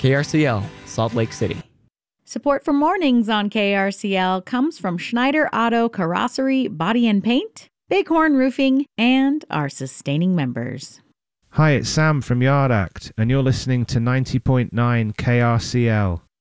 KRCL, Salt Lake City. Support for Mornings on KRCL comes from Schneider Auto Carrossery Body and Paint, Bighorn Roofing, and our sustaining members. Hi, it's Sam from Yard Act, and you're listening to 90.9 KRCL.